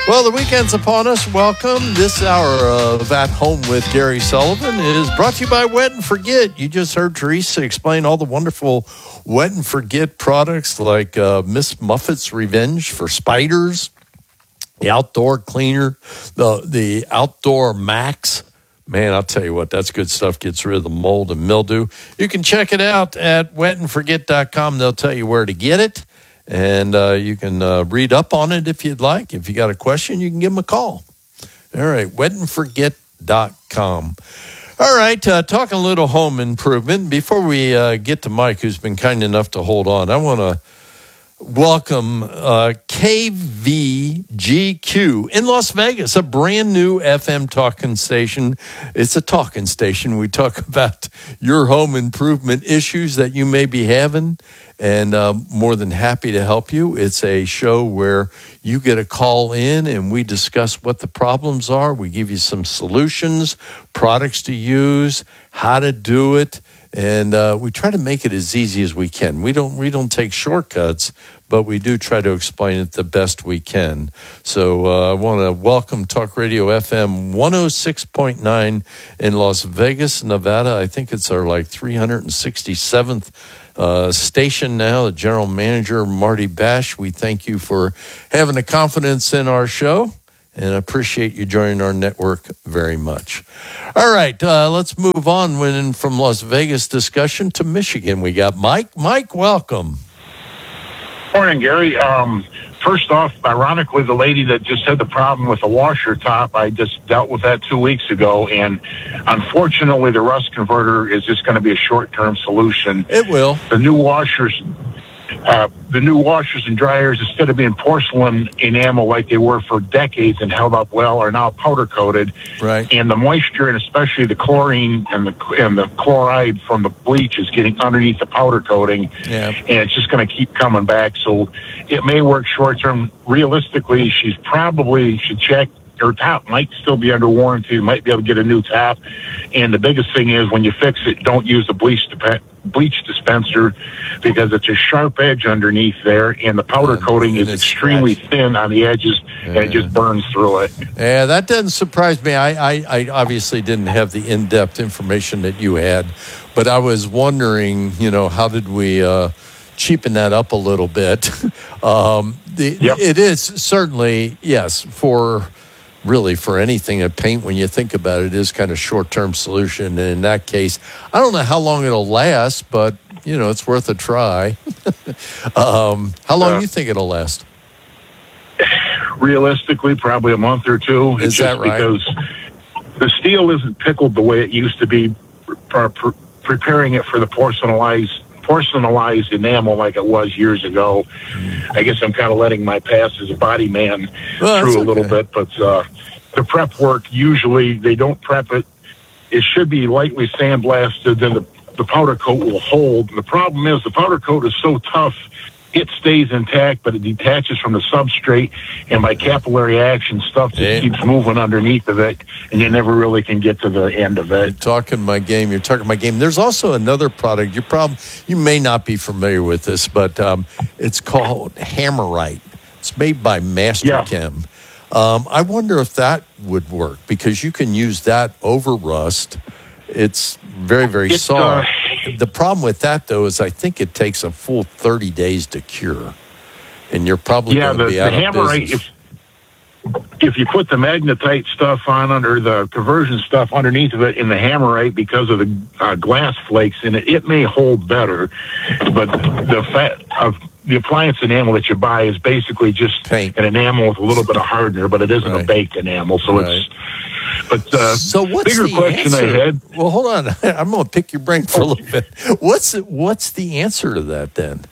Well, the weekend's upon us. Welcome. This hour of At Home with Gary Sullivan is brought to you by Wet and Forget. You just heard Teresa explain all the wonderful Wet and Forget products like Miss Muffet's Revenge for spiders, the outdoor cleaner, the outdoor max. Man, I'll tell you what, that's good stuff. Gets rid of the mold and mildew. You can check it out at wetandforget.com. They'll tell you where to get it. And you can read up on it if you'd like. If you got a question, you can give them a call. All right, wetandforget.com. All right, talking a little home improvement. Before we get to Mike, who's been kind enough to hold on, I want to welcome KVGQ in Las Vegas, a brand new FM talking station. It's a talking station. We talk about your home improvement issues that you may be having, and more than happy to help you. It's a show where you get a call in and we discuss what the problems are. We give you some solutions, products to use, how to do it. And we try to make it as easy as we can. We don't take shortcuts, but we do try to explain it the best we can. So I want to welcome Talk Radio FM 106.9 in Las Vegas, Nevada. I think it's our 367th station now. The general manager, Marty Bash, we thank you for having the confidence in our show. And I appreciate you joining our network very much. All right, let's move on from Las Vegas discussion to Michigan. We got Mike. Mike, welcome. Morning, Gary. First off, ironically, the lady that just had the problem with the washer top, I just dealt with that 2 weeks ago, and unfortunately, the rust converter is just going to be a short-term solution. It will. The new washers and dryers, instead of being porcelain enamel like they were for decades and held up well, are now powder coated. Right. And the moisture, and especially the chlorine and the chloride from the bleach, is getting underneath the powder coating. Yeah. And it's just going to keep coming back. So it may work short term. Realistically, she should check. Her top might still be under warranty. Might be able to get a new top. And the biggest thing is, when you fix it, don't use the bleach dispenser, because it's a sharp edge underneath there, and the powder coating is extremely thin on the edges, and it just burns through it. Yeah, that doesn't surprise me. I obviously didn't have the in-depth information that you had, but I was wondering, how did we cheapen that up a little bit? It is certainly, yes, for anything in paint, when you think about it, is kind of short-term solution. And in that case, I don't know how long it'll last, but, it's worth a try. How long do you think it'll last? Realistically, probably a month or two. Is that right? Because the steel isn't pickled the way it used to be, preparing it for the porcelainized enamel like it was years ago. I guess I'm kind of letting my past as a body man through a little bit, but the prep work, usually they don't prep it. It should be lightly sandblasted, then the powder coat will hold. The problem is the powder coat is so tough, it stays intact, but it detaches from the substrate, and by capillary action, stuff just keeps moving underneath of it, and you never really can get to the end of it. You're talking my game. There's also another product. You may not be familiar with this, but it's called Hammerite. It's made by Masterchem. I wonder if that would work, because you can use that over rust. It's very, very soft. The problem with that, though, is I think it takes a full 30 days to cure. And you're probably going to be out of business. If you put the magnetite stuff on under the conversion stuff underneath of it in the Hammerite, because of the glass flakes in it, it may hold better. But the fat of the appliance enamel that you buy is basically just paint, an enamel with a little bit of hardener, but it isn't a baked enamel. So it's. But so what's bigger the question answer? I had. Well, hold on. I'm going to pick your brain for a little bit. What's the answer to that then?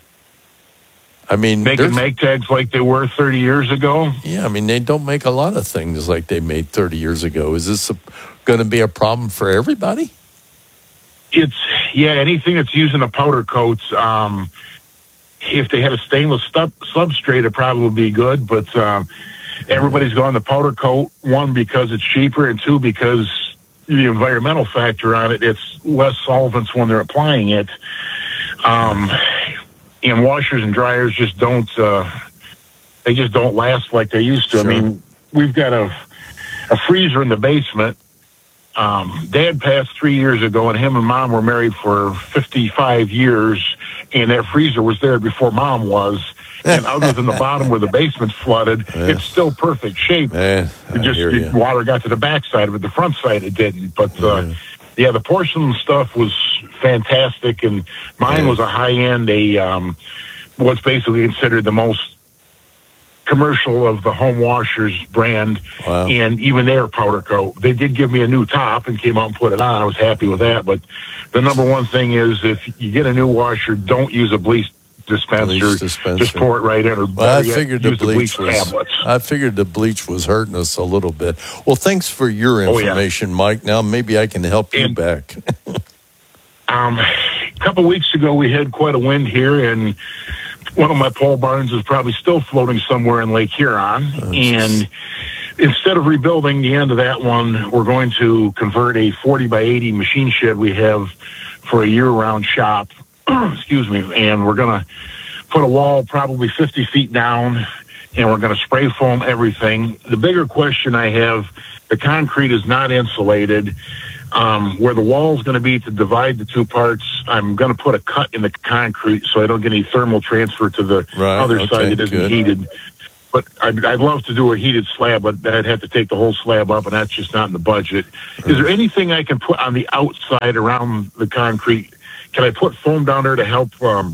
I mean, making make tags like they were 30 years ago. Yeah, I mean, they don't make a lot of things like they made 30 years ago. Is this going to be a problem for everybody? Anything that's using a powder coat. If they had a stainless substrate, it probably would be good, but everybody's gone the powder coat, one, because it's cheaper, and two, because the environmental factor on it, it's less solvents when they're applying it. And washers and dryers just don't last like they used to. Sure. I mean, we've got a freezer in the basement. Dad passed 3 years ago, and him and Mom were married for 55 years, and that freezer was there before Mom was. And other than the bottom where the basement's flooded, it's still perfect shape. The water got to the backside of it. The front side it didn't. But the porcelain stuff was fantastic, and mine was a high-end, what's basically considered the most commercial of the home washers brand. Wow. And even their powder coat. They did give me a new top and came out and put it on. I was happy with that. But the number one thing is, if you get a new washer, don't use a bleach dispenser. Just pour it right in. Or I figured the bleach tablets. I figured the bleach was hurting us a little bit. Well, thanks for your information, Mike. Now maybe I can help you back. A couple weeks ago, we had quite a wind here, and one of my pole barns is probably still floating somewhere in Lake Huron. And instead of rebuilding the end of that one, we're going to convert a 40 by 80 machine shed we have for a year-round shop. Excuse me. And we're going to put a wall probably 50 feet down, and we're going to spray foam everything. The bigger question I have, the concrete is not insulated. Where the wall is going to be to divide the two parts, I'm going to put a cut in the concrete so I don't get any thermal transfer to the other side that isn't heated. But I'd love to do a heated slab, but I'd have to take the whole slab up, and that's just not in the budget. Is there anything I can put on the outside around the concrete? Can I put foam down there to help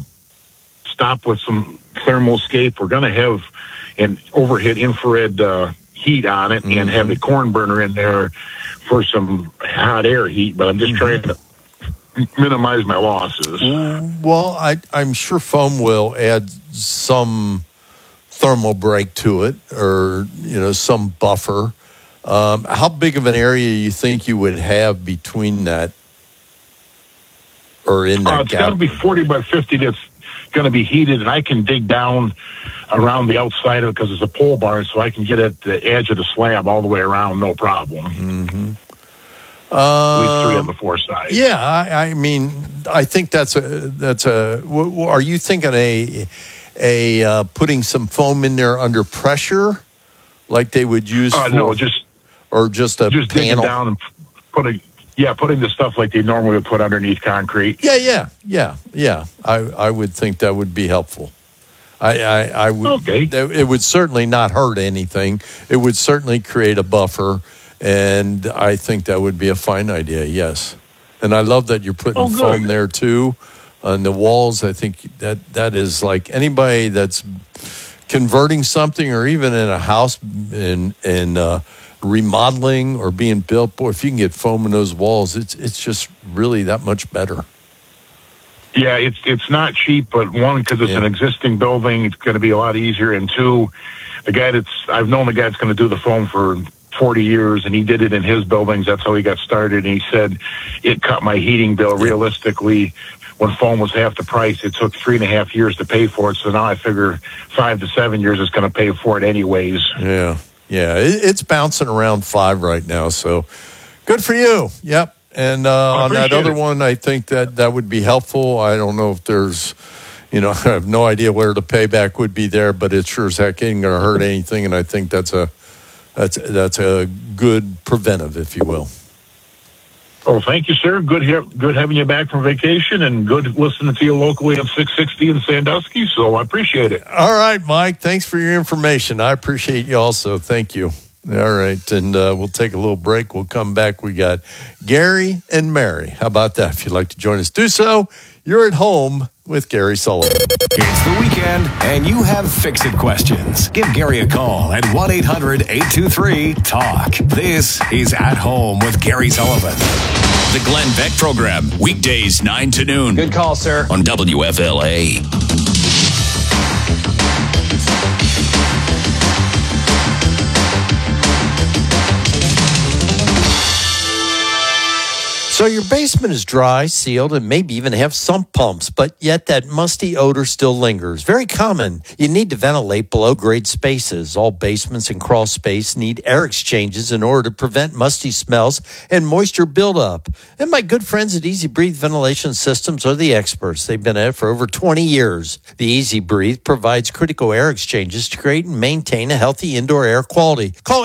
stop with some thermal escape? We're going to have an overhead infrared heat on it and have a corn burner in there for some hot air heat, but I'm just trying to minimize my losses. Well, I'm sure foam will add some thermal break to it, or some buffer. How big of an area you think you would have between that, or in that it's gap? It's going to be 40 by 50 that's going to be heated, and I can dig down around the outside of it because it's a pole barn, so I can get at the edge of the slab all the way around, no problem. At least 3 on the 4 sides. Yeah, I mean, I think that's a. Are you thinking a putting some foam in there under pressure, like they would use? No, just a panel? digging down and putting the stuff like they normally would put underneath concrete. Yeah. I would think that would be helpful. I would. Okay. It would certainly not hurt anything. It would certainly create a buffer, and I think that would be a fine idea. Yes, and I love that you're putting foam there too on the walls. I think that is like anybody that's converting something, or even in a house in remodeling or being built. Boy, if you can get foam in those walls, it's just really that much better. Yeah, it's not cheap, but one, because it's an existing building, it's going to be a lot easier. And two, I've known the guy that's going to do the foam for 40 years, and he did it in his buildings. That's how he got started. And he said it cut my heating bill. Realistically, when foam was half the price, it took 3.5 years to pay for it. So now I figure 5 to 7 years is going to pay for it anyways. Yeah, it's bouncing around 5 right now. So good for you. Yep. And on that other one, I think that would be helpful. I don't know if there's, I have no idea where the payback would be there, but it sure as heck ain't going to hurt anything. And I think that's a good preventive, if you will. Oh, thank you, sir. Good having you back from vacation, and good listening to you locally on 660 in Sandusky. So I appreciate it. All right, Mike. Thanks for your information. I appreciate you also. Thank you. All right, and we'll take a little break. We'll come back. We got Gary and Mary. How about that? If you'd like to join us, do so. You're at home with Gary Sullivan. It's the weekend, and you have fix-it questions. Give Gary a call at 1-800-823-TALK. This is At Home with Gary Sullivan. The Glenn Beck Program, weekdays 9 to noon. Good call, sir. On WFLA. So your basement is dry, sealed, and maybe even have sump pumps, but yet that musty odor still lingers. Very common. You need to ventilate below-grade spaces. All basements and crawl space need air exchanges in order to prevent musty smells and moisture buildup. And my good friends at Easy Breathe Ventilation Systems are the experts. They've been at it for over 20 years. The Easy Breathe provides critical air exchanges to create and maintain a healthy indoor air quality. Call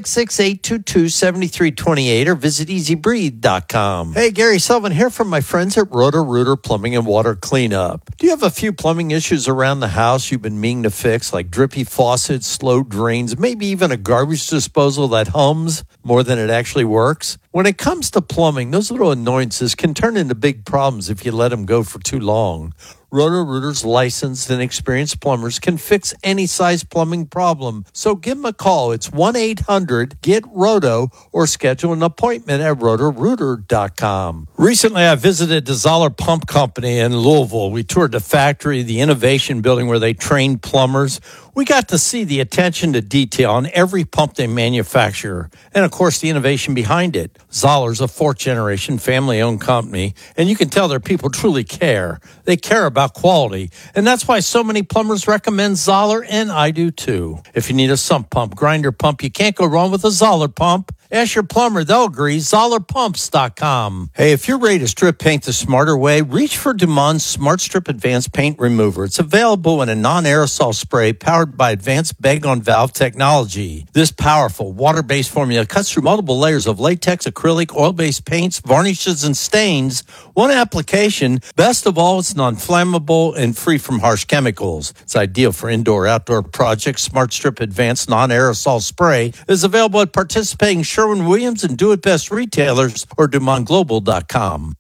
866-822-7328 or visit easybreathe.com. Hey, Gary Sullivan here from my friends at Roto-Rooter Plumbing and Water Cleanup. Do you have a few plumbing issues around the house you've been meaning to fix, like drippy faucets, slow drains, maybe even a garbage disposal that hums more than it actually works? When it comes to plumbing, those little annoyances can turn into big problems if you let them go for too long. Roto-Rooter's licensed and experienced plumbers can fix any size plumbing problem. So give them a call. It's 1-800-GET-ROTO or schedule an appointment at rotorooter.com. Recently, I visited the Zoller Pump Company in Louisville. We toured the factory, the innovation building where they train plumbers. We got to see the attention to detail on every pump they manufacture, and of course the innovation behind it. Zoller's a fourth-generation family-owned company, and you can tell their people truly care. They care about quality, and that's why so many plumbers recommend Zoller, and I do too. If you need a sump pump, grinder pump, you can't go wrong with a Zoller pump. Ask your plumber, they'll agree. ZollerPumps.com. Hey, if you're ready to strip paint the smarter way, reach for Dumond's Smart Strip Advanced Paint Remover. It's available in a non-aerosol spray powered by advanced bag-on-valve technology. This powerful water-based formula cuts through multiple layers of latex, acrylic, oil-based paints, varnishes, and stains. One application. Best of all, it's non-flammable and free from harsh chemicals. It's ideal for indoor-outdoor projects. Smart Strip Advanced Non-Aerosol Spray is available at participating Sherwin-Williams and Do It Best retailers or DumondGlobal.com.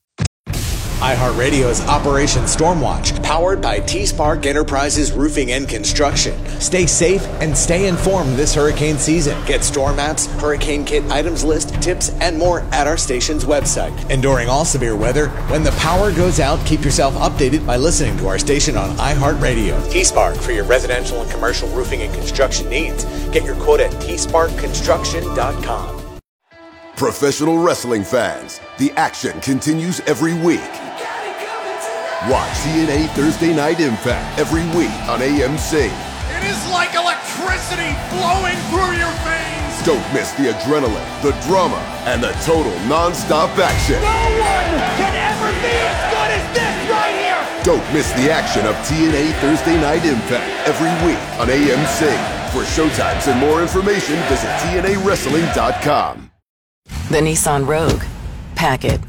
iHeartRadio is Operation Stormwatch, powered by T-Spark Enterprises Roofing and Construction. Stay safe and stay informed this hurricane season. Get storm maps, hurricane kit items list, tips, and more at our station's website. And during all severe weather, when the power goes out, keep yourself updated by listening to our station on iHeartRadio. T-Spark for your residential and commercial roofing and construction needs. Get your quote at tsparkconstruction.com. Professional wrestling fans, the action continues every week. Watch TNA Thursday Night Impact every week on AMC. It is like electricity flowing through your veins. Don't miss the adrenaline, the drama, and the total non-stop action. No one can ever be as good as this right here. Don't miss the action of TNA Thursday Night Impact every week on AMC. For showtimes and more information, visit TNAWrestling.com. The Nissan Rogue. Pack it.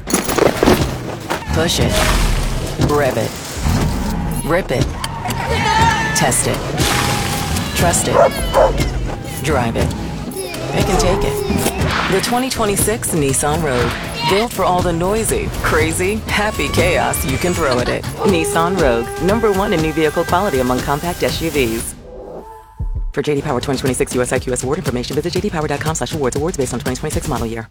Push it. Rev it. Rip it. Test it. Trust it. Drive it. It can take it. The 2026 Nissan Rogue. Built for all the noisy, crazy, happy chaos you can throw at it. Nissan Rogue. #1 in new vehicle quality among compact SUVs. For JD Power 2026 US IQS award information, visit jdpower.com/awards. Awards based on 2026 model year.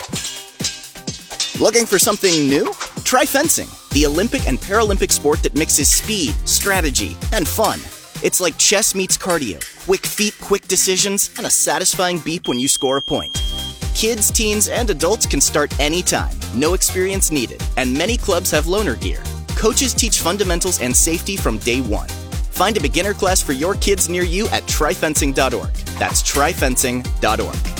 Looking for something new? Try fencing, the Olympic and Paralympic sport that mixes speed, strategy, and fun. It's like chess meets cardio, quick feet, quick decisions, and a satisfying beep when you score a point. Kids, teens, and adults can start anytime, no experience needed, and many clubs have loaner gear. Coaches teach fundamentals and safety from day one. Find a beginner class for your kids near you at tryfencing.org. That's tryfencing.org.